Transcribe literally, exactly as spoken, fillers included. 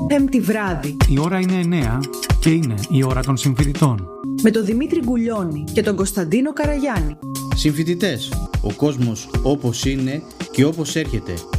Πέμπτη βράδυ. Η ώρα είναι εννέα και είναι η ώρα των συμφοιτητών. Με τον Δημήτρη Γκουλιώνη και τον Κωνσταντίνο Καραγιάννη. Συμφοιτητές, ο κόσμος όπως είναι και όπως έρχεται.